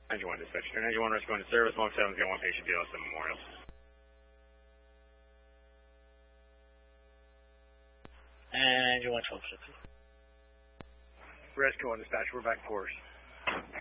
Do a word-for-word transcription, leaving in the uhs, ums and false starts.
Engine one dispatch. Engine one rescue into service. Long seven's got one patient D L S at Memorial. And Engine one twelve six. Rescue one dispatch. We're back course.